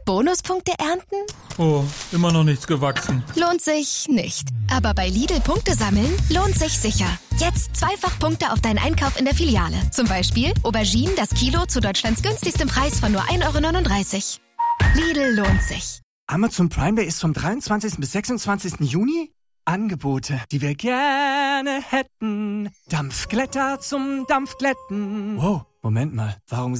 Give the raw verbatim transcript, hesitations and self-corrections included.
Bonuspunkte ernten? Oh, immer noch nichts gewachsen. Lohnt sich nicht. Aber bei Lidl Punkte sammeln lohnt sich sicher. Jetzt zweifach Punkte auf deinen Einkauf in der Filiale. Zum Beispiel Auberginen das Kilo zu Deutschlands günstigstem Preis von nur ein Euro neununddreißig. Lidl lohnt sich. Amazon Prime Day ist vom dreiundzwanzigsten bis sechsundzwanzigsten Juni. Angebote, die wir gerne hätten. Dampfglätter zum Dampfglätten. Wow, Moment mal, warum